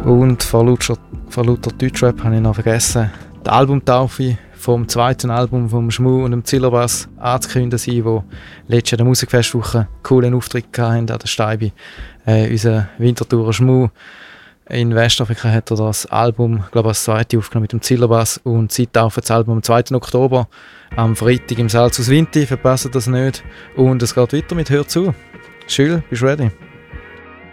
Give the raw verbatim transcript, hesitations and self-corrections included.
Und vor lauter, vor lauter Deutschrap habe ich noch vergessen, die Albumtaufe vom zweiten Album vom Schmu und dem Zillerbass anzukündigen sein, wo letztes Jahr der Musikfestwoche einen coolen Auftritt hatten an der Steibe. Äh, unser Wintertourer Schmu in Westafrika hat er das Album, glaube ich, als zweite aufgenommen mit dem Zillerbass und sie taufen das Album am zweiten Oktober am Freitag im Salz aus Vinti, verpasst das nicht. Und es geht weiter mit «Hör zu». Jules, bist du ready?